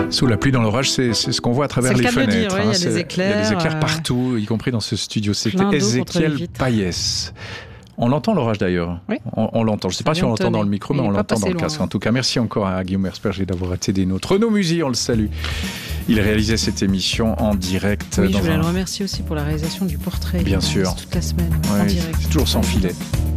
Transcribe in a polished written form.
Sous la pluie dans l'orage, c'est ce qu'on voit à travers les fenêtres. Dire, il y a des éclairs. Il y a des éclairs partout, y compris dans ce studio. C'était Plein d'eau Ézéchiel Payès. On l'entend l'orage d'ailleurs. Oui. On l'entend. Je ne sais pas si on l'entend dans le micro, mais on l'entend dans le casque. En tout cas, merci encore à Guillaume Herzberger d'avoir été des nôtres. Renaud Musy, on le salue. Il réalisait cette émission en direct. Oui, je voulais le remercier aussi pour la réalisation du portrait. Bien sûr. Toute la semaine, en direct. C'est toujours sans filet.